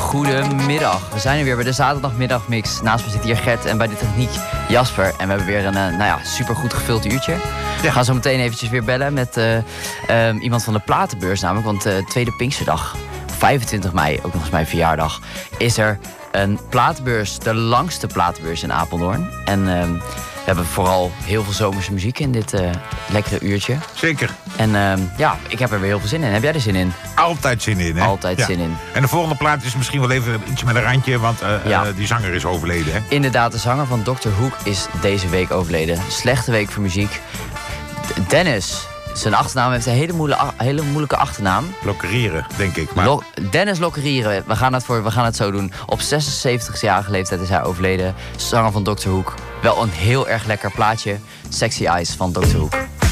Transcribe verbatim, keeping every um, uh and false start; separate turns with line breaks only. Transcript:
Goedemiddag. We zijn er weer bij de zaterdagmiddagmix. Naast me zit hier Gert en bij de techniek Jasper. En we hebben weer een uh, nou ja, supergoed gevuld uurtje. Ja. We gaan zo meteen eventjes weer bellen met uh, um, iemand van de platenbeurs namelijk. Want uh, tweede Pinksterdag, vijfentwintig mei, ook nog eens mijn verjaardag, is er een platenbeurs. De langste platenbeurs in Apeldoorn. En uh, we hebben vooral heel veel zomerse muziek in dit uh, lekkere uurtje.
Zeker.
En uh, ja, ik heb er weer heel veel zin in. Heb jij er zin in?
Altijd zin in, hè?
Altijd
ja.
zin in.
En de volgende plaat is misschien wel even iets met een randje, want uh,
ja.
uh, die zanger is overleden, hè?
Inderdaad, de zanger van dokter Hoek is deze week overleden. Slechte week voor muziek. Dennis, zijn achternaam heeft een hele moeilijke, hele moeilijke achternaam.
Lokerieren, denk ik. Maar...
Lo- Dennis Lokerieren, we gaan, het voor, we gaan het zo doen. Op zesenzeventigjarige leeftijd is hij overleden. Zanger van dokter Hoek. Wel een heel erg lekker plaatje. Sexy Eyes van dokter Hoek.